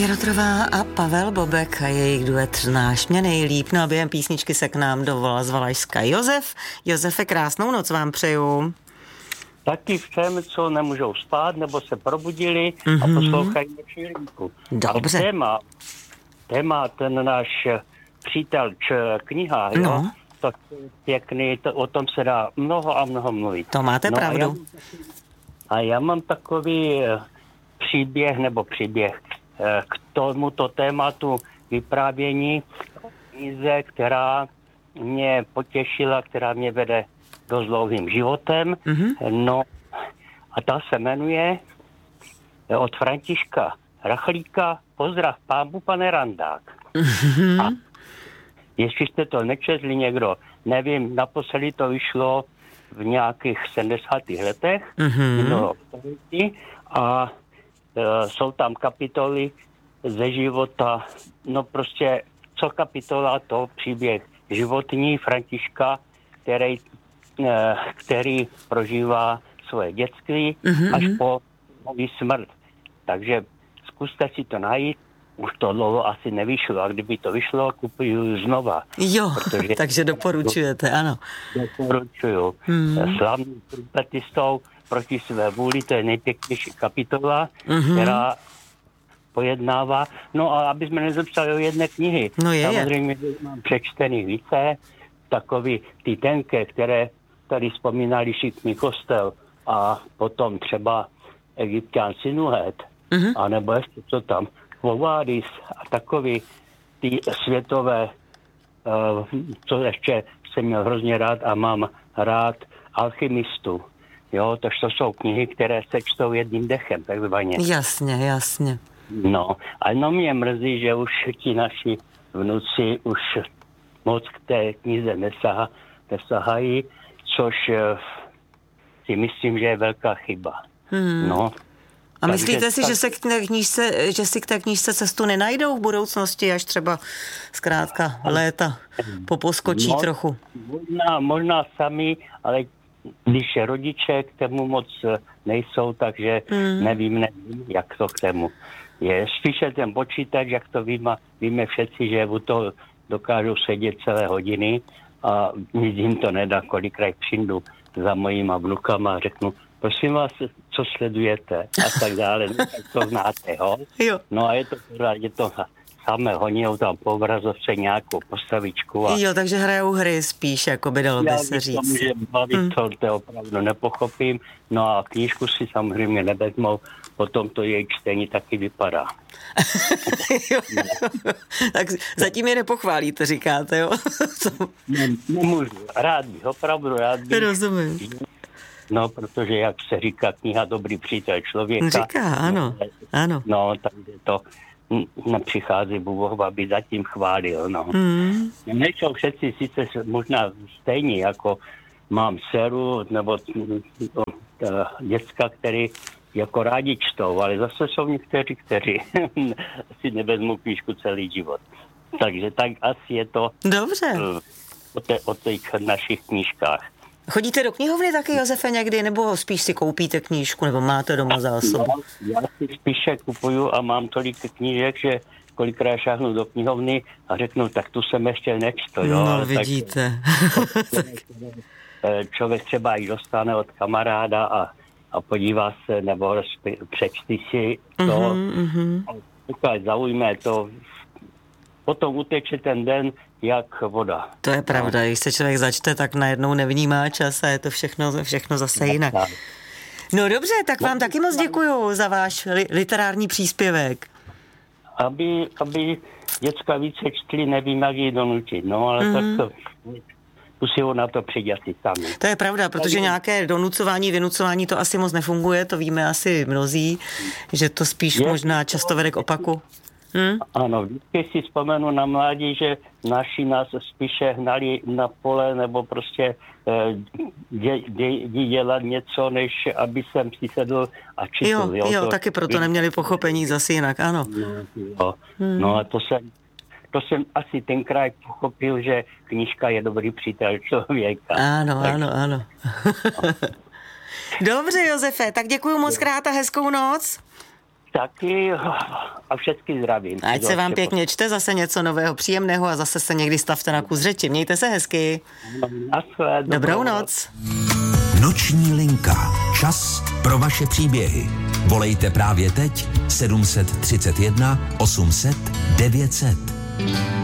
Rotrová a Pavel Bobek a jejich duet Náš mě nejlíp. No a během písničky se k nám dovolal z Valašska Josef. Josefe, krásnou noc vám přeju. Taky všem, co nemůžou spát, nebo se probudili a poslouchají naši linku. Dobře. Téma ten náš přítel kniha, no. Jo? To je pěkný, o tom se dá mnoho a mnoho mluvit. To máte pravdu. A já mám takový příběh k tomuto tématu vyprávění knize, která mě potěšila, která mě vede dost dlouhým životem. No a ta se jmenuje od Františka Rachlíka Pozdrav pámu, pane Randák. A jestli jste to nečetli někdo, nevím, naposledy to vyšlo v nějakých 70. letech a jsou tam kapitoly ze života, no prostě co kapitola, to příběh životní Františka, který prožívá svoje dětství až po smrt. Takže zkuste si to najít, už to dlouho asi nevyšlo, a kdyby to vyšlo, kupuju znova. Jo, takže doporučujete, ano. Doporučuju. Slavný trumpetistou proti své vůli, to je nejpěknější kapitola, která pojednává. No a aby jsme nezapsali o jedné knihy. No samozřejmě mám přečtený více, takový ty tenké, které tady vzpomínali Šikmý kostel a potom třeba Egypťan Sinuhet, anebo ještě co tam, Vovádis a takový ty světové, co ještě jsem měl hrozně rád a mám rád, Alchymistu. Jo, to jsou knihy, které se čtou jedním dechem, takzvaně. Jasně. No, a mě mrzí, že už ti naši vnuci už moc k té knize nesahají, což si myslím, že je velká chyba. No. A myslíte si, že si k té knížce cestu nenajdou v budoucnosti, až třeba zkrátka léta poposkočí trochu? Možná sami, ale když rodiče k tomu moc nejsou, takže nevím, jak to k tomu je. Spíše ten počítač, jak to víme všetci, že u toho dokážou sedět celé hodiny a nic jim to nedá. Kolikrát přijdu za mojima vnukama a řeknu, prosím vás, co sledujete a tak dále. No, tak to znáte, jo? No a je to samé, honijou tam po obrazovce nějakou postavičku. Jo, takže hrajou hry spíš, jako by dalo by se říct. Já může bavit, to opravdu nepochopím. No a knížku si samozřejmě nevezmou, potom to její čtení taky vypadá. Tak zatím je nepochválíte, říkáte, jo? Nemůžu, opravdu rád bych. Rozumím. No, protože, jak se říká, kniha Dobrý přítel člověka. Říká, ano. No, takže to nepřichází Bůh, aby zatím chválil, no. Nejsou všetci sice možná stejní, jako mám dceru, nebo děcka, který jako rádi čtou, ale zase jsou někteří, kteří si nevezmou knížku celý život. Takže tak asi je to dobře. O těch našich knížkách. Chodíte do knihovny taky, Josefe, někdy, nebo spíš si koupíte knížku, nebo máte doma zásobu? Já si spíše kupuju a mám tolik knížek, že kolikrát šáhnu do knihovny a řeknu, tak tu jsem ještě nečto. Jo? No, vidíte. Člověk třeba i dostane od kamaráda a podívá se, nebo přečti si to. A zaujme to. Potom uteče ten den jak voda. To je pravda, když se člověk začte, tak najednou nevnímá čas a je to všechno zase jinak. No dobře, tak vám taky moc děkuju za váš literární příspěvek. Aby děcka více čtli, nevím, jak ji donutit, no ale tak to musí na to přijít asi sami. To je pravda, protože nějaké donucování, vynucování to asi moc nefunguje, to víme asi mnozí, že to spíš možná často vede k opaku. Ano, vždycky si vzpomenu na mládí, že naši nás spíše hnali na pole nebo prostě dělat něco, než aby jsem si sedl a četl. Jo, taky proto neměli pochopení zase jinak, ano. No a to jsem asi tenkrát pochopil, že knížka je dobrý přítel člověka. Ano. Dobře, Josefe, tak děkuju moc krát a hezkou noc. Taky a všechny zdravím. Ať se vám pěkně čte zase něco nového, příjemného a zase se někdy stavte na kus řeči. Mějte se hezky. Dobrou noc. Noční linka. Čas pro vaše příběhy. Volejte právě teď 731 800 900.